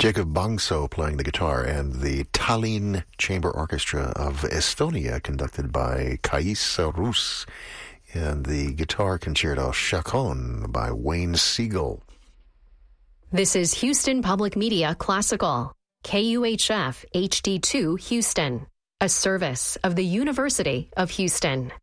Jacob Bangso playing the guitar, and the Tallinn Chamber Orchestra of Estonia, conducted by Kais Rus, and the guitar concerto Chacon by Wayne Siegel. This is Houston Public Media Classical, KUHF HD2 Houston, a service of the University of Houston.